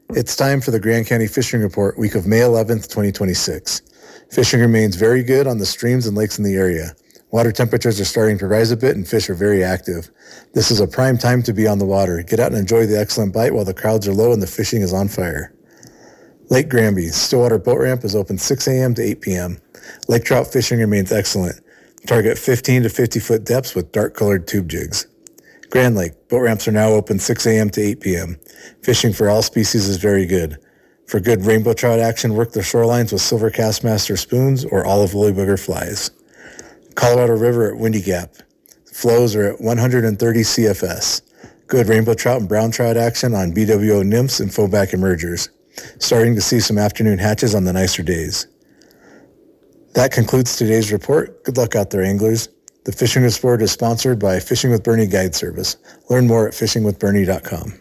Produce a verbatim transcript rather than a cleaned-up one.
It's time for the Grand County Fishing Report, week of May eleventh, twenty twenty-six. Fishing remains very good on the streams and lakes in the area. Water temperatures are starting to rise a bit and fish are very active. This is a prime time to be on the water. Get out and enjoy the excellent bite while the crowds are low and the fishing is on fire. Lake Granby, Stillwater Boat Ramp is open six a.m. to eight p.m. Lake trout fishing remains excellent. Target fifteen to fifty foot depths with dark-colored tube jigs. Grand Lake, boat ramps are now open six a.m. to eight p.m. Fishing for all species is very good. For good rainbow trout action, work the shorelines with silver Castmaster spoons or olive woolly booger flies. Colorado River at Windy Gap. Flows are at one hundred thirty C F S. Good rainbow trout and brown trout action on B W O nymphs and foeback emergers. Starting to see some afternoon hatches on the nicer days. That concludes today's report. Good luck out there, anglers. The Fishing Report is sponsored by Fishing with Bernie Guide Service. Learn more at fishing with bernie dot com.